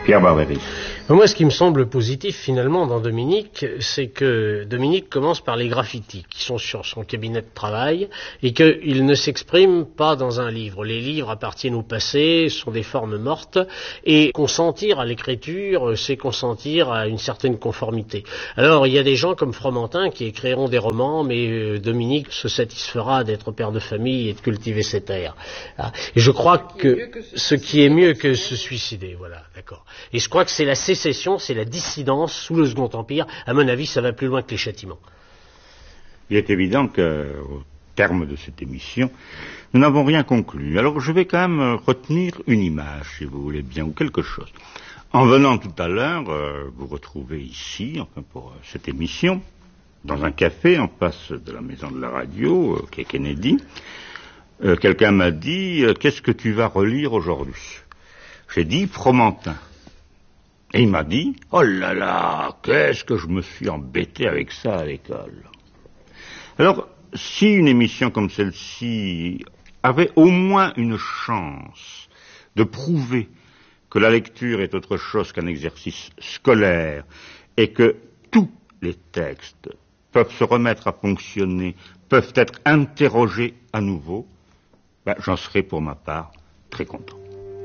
Pierre Barberis. Moi, ce qui me semble positif finalement dans Dominique, c'est que Dominique commence par les graffitis qui sont sur son cabinet de travail et qu'il ne s'exprime pas dans un livre. Les livres appartiennent au passé, sont des formes mortes et consentir à l'écriture, c'est consentir à une certaine conformité. Alors, il y a des gens comme Fromentin qui écriront des romans, mais Dominique se satisfera d'être père de famille et de cultiver ses terres. Et je crois que ce qui est mieux que se suicider, voilà, d'accord. Et je crois que c'est la sécession, c'est la dissidence sous le Second Empire. À mon avis, ça va plus loin que les châtiments. Il est évident qu'au terme de cette émission, nous n'avons rien conclu. Alors je vais quand même retenir une image, si vous voulez bien, ou quelque chose. En venant tout à l'heure, vous retrouvez ici, enfin pour cette émission, dans un café en face de la maison de la radio, qui est Kennedy, quelqu'un m'a dit « Qu'est-ce que tu vas relire aujourd'hui ?» J'ai dit « Fromentin ». Et il m'a dit « Oh là là, qu'est-ce que je me suis embêté avec ça à l'école !» Alors, si une émission comme celle-ci avait au moins une chance de prouver que la lecture est autre chose qu'un exercice scolaire et que tous les textes peuvent se remettre à fonctionner, peuvent être interrogés à nouveau, j'en serais pour ma part très content.